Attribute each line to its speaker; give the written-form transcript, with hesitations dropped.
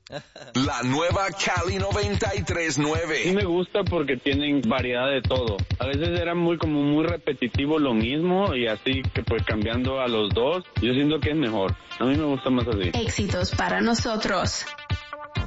Speaker 1: La nueva Cali 93.9.
Speaker 2: Sí me gusta porque tienen variedad de todo. A veces era muy repetitivo lo mismo y así que pues cambiando a los dos, yo siento que es mejor. A mí me gusta más así.
Speaker 3: Éxitos para nosotros.